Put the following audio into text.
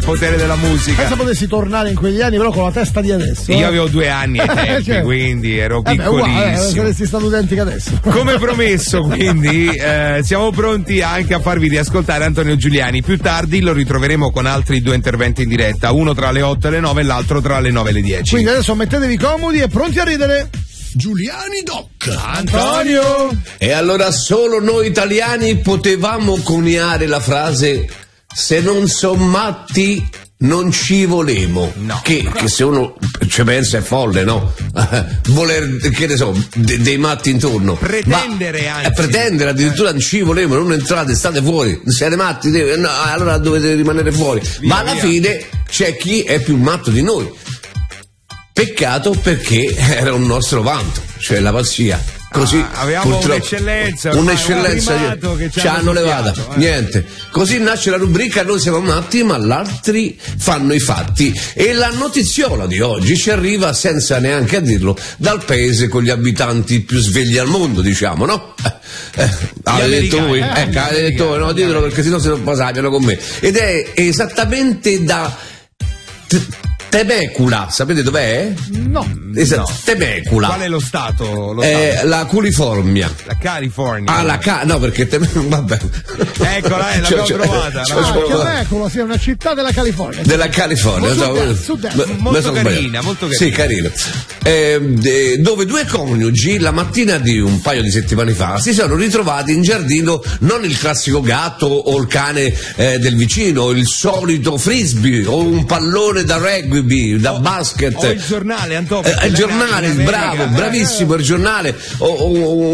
potere della musica. Pensa potessi tornare in quegli anni, però con la testa di adesso. Io avevo 2 anni ai tempi, Cioè, quindi ero piccolissimo. Saresti stato identico adesso. Come promesso, quindi siamo pronti anche a farvi riascoltare Antonio Giuliani. Più tardi lo ritroveremo con altri 2 interventi in diretta, uno tra le 8 e le 9 e l'altro tra le 9 e le 10. Quindi adesso mettetevi comodi e pronti a ridere. Giuliani Doc. Antonio. E allora solo noi italiani potevamo coniare la frase: se non son matti non ci volemo. No. Che se uno ci pensa è folle, no? Voler, che ne so, dei matti intorno. Pretendere anche. Pretendere addirittura non ci volemo, non entrate, state fuori. Siete matti, no, allora dovete rimanere fuori. Via, ma alla fine c'è chi è più matto di noi. Peccato, perché era un nostro vanto, cioè la pazzia. Così avevamo un'eccellenza che ci hanno levata. Niente. Così nasce la rubrica Noi siamo matti, ma gli altri fanno i fatti. E la notiziola di oggi ci arriva, senza neanche a dirlo, dal paese con gli abitanti più svegli al mondo, diciamo, no? Avete detto voi? Avete detto voi, no? Ditelo, perché sennò se non passano con me. Ed è esattamente da Temecula, sapete dov'è? No. Esatto, No. Temecula. Qual è lo stato? La California. La California. No, perché vabbè. Eccola, l'abbiamo trovata. Temecula, sia una città della California. Della California. Molto carina, molto carina. Sì, carino. Dove 2 coniugi la mattina di un paio di settimane fa si sono ritrovati in giardino non il classico gatto o il cane del vicino, il solito frisbee o un pallone da rugby, da basket. O il giornale, Antonio. Il giornale, bravo, bravissimo, il giornale.